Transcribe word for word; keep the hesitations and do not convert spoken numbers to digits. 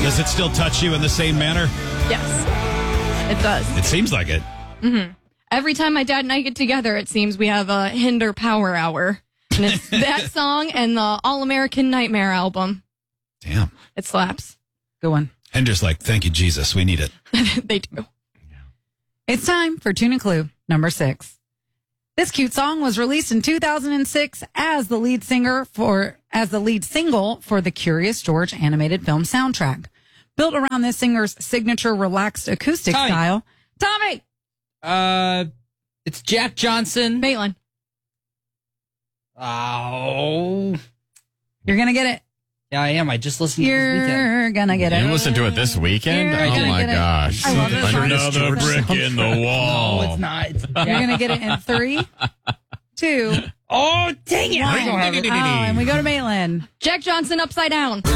Does it still touch you in the same manner? Yes, it does. It seems like it. Mm-hmm. Every time my dad and I get together, it seems we have a Hinder Power Hour. And it's that song and the All-American Nightmare album. Damn. It slaps. Good one. Hinder's like, thank you, Jesus. We need it. They do. It's time for Tune and Clue number six. This cute song was released in two thousand six as the lead singer for as the lead single for the Curious George animated film soundtrack. Built around this singer's signature relaxed acoustic Tommy. style. Tommy! Uh, it's Jack Johnson. Maitland. Oh. You're going to get it. Yeah, I am. I just listened to it this weekend. You're going to get it. You listened to it this weekend? You're Oh gonna my get it. gosh. I love it. Another brick in the wall. No, it's not. It's You're going to get it in three, two, Oh, dang it. one. I don't have it. Oh, and we go to Maitland. Jack Johnson, Upside Down.